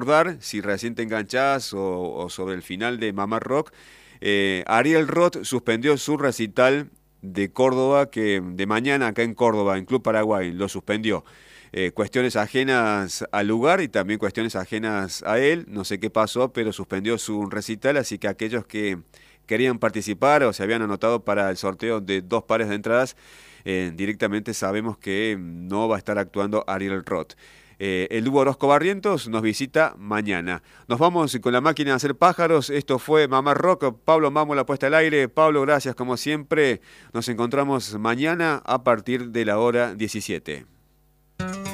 recordar, si recién te enganchás o sobre el final de Mamá Rock, Ariel Roth suspendió su recital de Córdoba, que de mañana acá en Córdoba, en Club Paraguay, lo suspendió. Cuestiones ajenas al lugar y también cuestiones ajenas a él, no sé qué pasó, pero suspendió su recital, así que aquellos que querían participar o se habían anotado para el sorteo de 2 pares de entradas, directamente sabemos que no va a estar actuando Ariel Roth. El Hugo Orozco Barrientos nos visita mañana. Nos vamos con la máquina de hacer pájaros. Esto fue Mamá Rock. Pablo Mamo, la puesta al aire. Pablo, gracias como siempre. Nos encontramos mañana a partir de la hora 17.